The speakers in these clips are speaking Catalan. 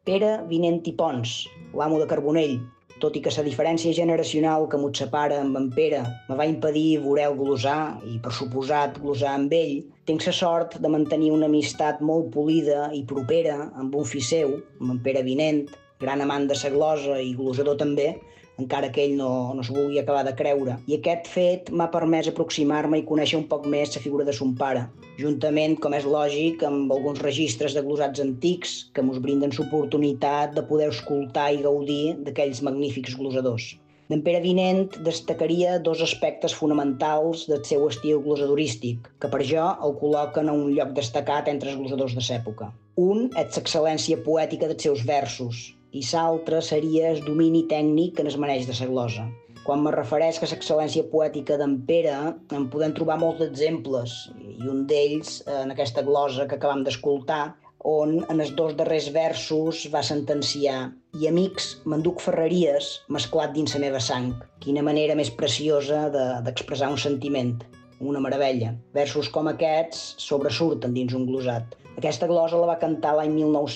Pere Vinent i Pons, l'amo de Carbonell. Tot i que la diferència generacional que m'ho separa amb en Pere me va impedir veure'l glosar i, per suposat, glosar amb ell, tinc la sort de mantenir una amistat molt polida i propera amb un fill seu, amb en Pere Vinent, gran amant de la glosa i glosador també, encara que ell no s'ho vulgui acabar de creure. I aquest fet m'ha permès aproximar-me i conèixer un poc més la figura de son pare, juntament, com és lògic, amb alguns registres de glosats antics que mos brinden l'oportunitat de poder escoltar i gaudir d'aquells magnífics glosadors. D'en Pere Vinent destacaria dos aspectes fonamentals del seu estil glosadorístic, que per jo el col·loquen a un lloc destacat entre els glosadors de l'època. Un és l'excel·lència poètica dels seus versos, i l'altre seria el domini tècnic que es maneig de la glosa. Quan me refereix a l'excel·lència poètica d'en Pere, en podem trobar molts exemples, i un d'ells en aquesta glosa que acabam d'escoltar, on en els dos darrers versos va sentenciar: «I amics, m'enduc ferreries mesclat dins la meva sang». Quina manera més preciosa d'expressar un sentiment, una meravella. Versos com aquests sobresurten dins un glosat. Aquesta glosa la va cantar l'any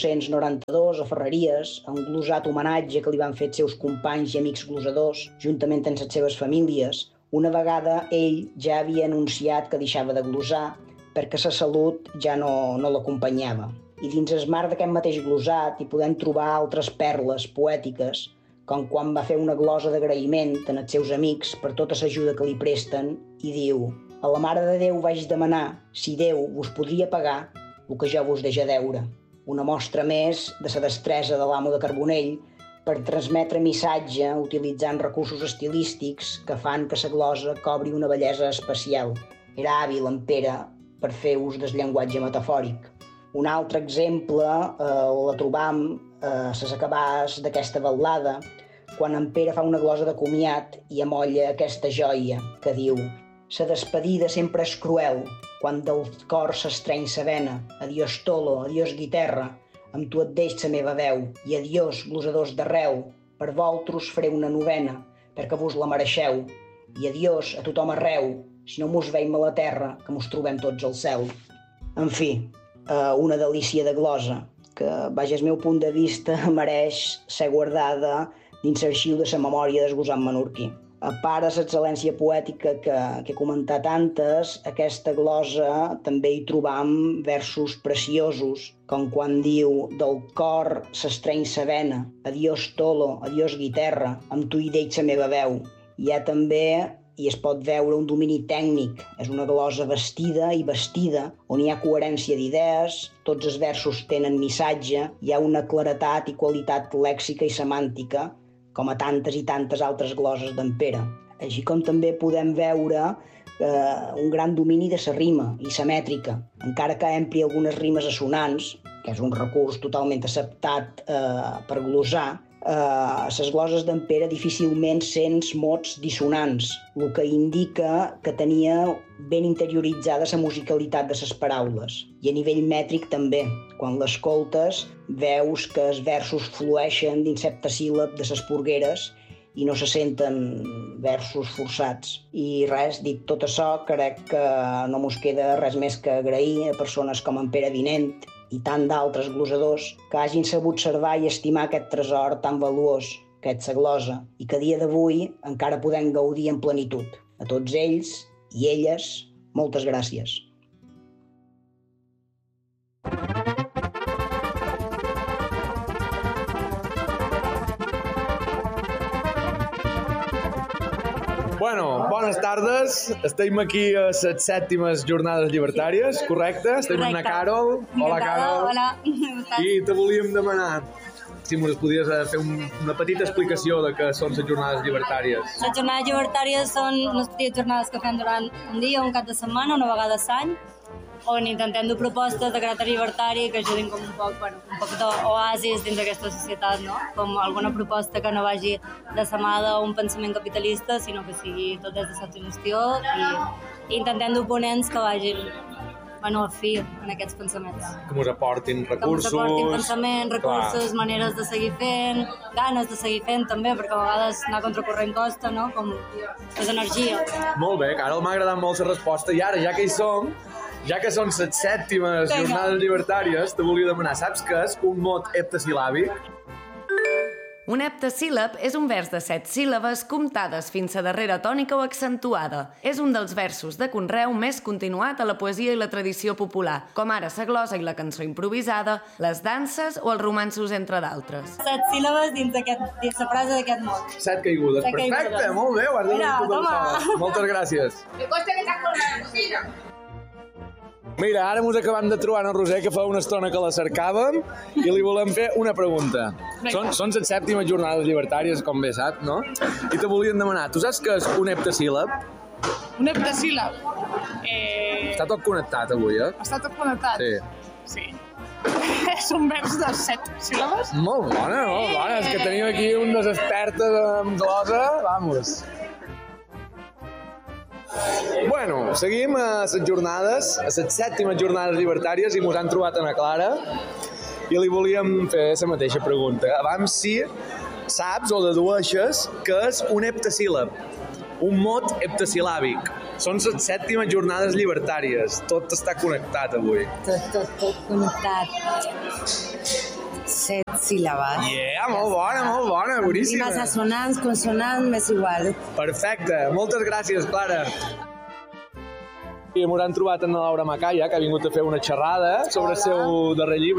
1992 a Ferreries, a un glosat homenatge que li van fer els seus companys i amics glosadors, juntament amb les seves famílies. Una vegada ell ja havia anunciat que deixava de glosar perquè la salut ja no l'acompanyava. I dins el marc d'aquest mateix glosat hi podem trobar altres perles poètiques, com quan va fer una glosa d'agraïment en els seus amics per tota l'ajuda que li presten i diu: «A la Mare de Déu vaig demanar si Déu vos podria pagar el que jo vos deja deure». Una mostra més de la destresa de l'amo de Carbonell per transmetre missatge utilitzant recursos estilístics que fan que la glosa cobri una bellesa especial. Era hàbil en Pere per fer ús del llenguatge metafòric. Un altre exemple la trobam a les acabades d'aquesta ballada, quan en Pere fa una glosa de comiat i amolla aquesta joia que diu: «La despedida sempre és cruel, quan del cor s'estreny sa vena. Adiós tolo, adiós guitarra, amb tu et deix la meva veu. I adiós, glosadors d'arreu, per vosaltres faré una novena, perquè vos la mereixeu. I adiós a tothom arreu, si no mos veiem a la terra, que mos trobem tots al cel». En fi, una delícia de glosa, que, vaja, el meu punt de vista, mereix ser guardada dins l'arxiu de la memòria del glosat menorquí. A part de l'excel·lència poètica que he comentat antes, aquesta glosa també hi trobam versos preciosos, com quan diu: «Del cor s'estreny sa vena, adiós tolo, adiós guitarra, amb tu hi deix la meva veu». Hi ha també, i es pot veure, un domini tècnic. És una glosa vestida, on hi ha coherència d'idees, tots els versos tenen missatge, hi ha una claretat i qualitat lèxica i semàntica, com a tantes i tantes altres gloses d'en Pere. Així com també podem veure un gran domini de la rima i la mètrica, encara que empri algunes rimes assonants, que és un recurs totalment acceptat per glosar. Les gloses d'en Pere difícilment sents mots dissonants, el que indica que tenia ben interioritzada la musicalitat de les paraules. I a nivell mètric també. Quan l'escoltes veus que els versos flueixen dins septasíl·lab de les porgueres i no se senten versos forçats. I res, dit tot això, crec que no mos queda res més que agrair a persones com en Pere Vinent i tant d'altres glosadors que hagin sabut servar i estimar aquest tresor tan valuós que és la glosa i que a dia d'avui encara podem gaudir en plenitud. A tots ells i elles, moltes gràcies. Bueno, bones tardes. Estem aquí a les 7ª jornades llibertàries, correcte? Estem amb la Carol. Hola, Carol. Hola. I te volíem demanar si ens podies fer una petita explicació de què són les jornades llibertàries. Les jornades llibertàries són unes petites jornades que fem durant un dia, un cap de setmana, una vegada a l'any, on intentem dur propostes de caràcter llibertari que ajudin com un poc d'oasis dins d'aquesta societat, no? Com alguna proposta que no vagi de la mà d'un pensament capitalista, sinó que sigui tot des de l'autogestió, i intentem dur ponents que vagin a fi en aquests pensaments. Que us aportin recursos. Que us aportin pensament, recursos, maneres de seguir fent, ganes de seguir fent també, perquè a vegades anar contracorrent costa, no? Com és energia. Molt bé, Carol, m'ha agradat molt la resposta. I ara, ja que hi som, Ja que són les 7es jornades llibertàries, te volia demanar, saps què és un mot heptasil·làbic? Un heptasíl·lab és un vers de 7 síl·labes comptades fins a darrera tònica o accentuada. És un dels versos de conreu més continuat a la poesia i la tradició popular, com ara la glosa i la cançó improvisada, les danses o els romanços, entre d'altres. 7 síl·labes dins la frase d'aquest mot. 7 caigudes. Perfecte, molt bé, ho has de dir tota l'estona. Moltes gràcies. Me consta que estàs con la cocina. Mira, ara mos acabem de trobar en Roser, que fa una estona que la cercàvem, i li volem fer una pregunta. Són les 7es jornades llibertàries, com bé sap, no? I te volien demanar, tu saps què és un heptasíl·lab? Un heptasíl·lab. Està tot connectat avui, eh? Està tot connectat? Sí. És un vers de 7 síl·labes? Molt bona. És que tenim aquí un dels expertes en glosa. Vamos. Bueno, seguim a les jornades, a les 7es jornades llibertàries, i mos han trobat a na Clara i li volíem fer la mateixa pregunta. Abans, si saps o dedueixes què és un heptasíl·lab, un mot heptasil·làbic. Són les 7es jornades llibertàries. Tot està connectat avui. Tot connectat. 7 síl·labes. Molt bona, boníssima. Rimes assonants, consonants, m'és igual. Perfecte, moltes gràcies, Clara. I ens han trobat en la Laura Macaya, que ha vingut a fer una xerrada sobre el seu darrer llibre.